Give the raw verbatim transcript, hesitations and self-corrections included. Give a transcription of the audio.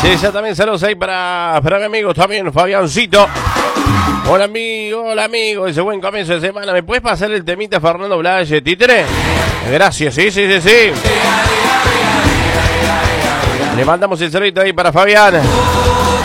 Sí, ya también saludos ahí para, para mi amigo también, Fabiancito. Hola amigo, hola amigo, ese buen comienzo de semana. ¿Me puedes pasar el temita Fernando Blaye, títere? Gracias, sí, sí, sí, sí. Le mandamos el saludito ahí para Fabián.